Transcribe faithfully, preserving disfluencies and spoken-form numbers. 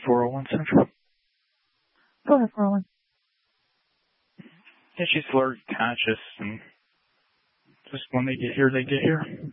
four oh one Central. Go ahead, four oh one. Yeah, she's alert, conscious, and just when they get here, they get here.